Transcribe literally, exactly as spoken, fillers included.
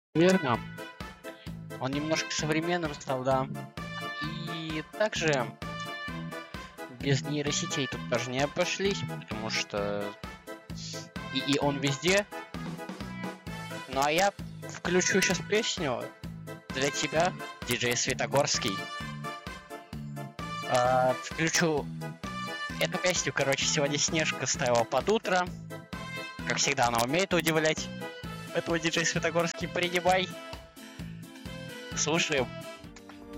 Верно. Он немножко современным стал, да. И также без нейросетей тут тоже не обошлись, потому что и, и он везде. Ну а я включу сейчас песню для тебя, диджей Светогорский. А, включу эту песню, короче, сегодня Снежка ставила под утро. Как всегда, она умеет удивлять. Этого диджей Светогорский, принимай. Слушаем.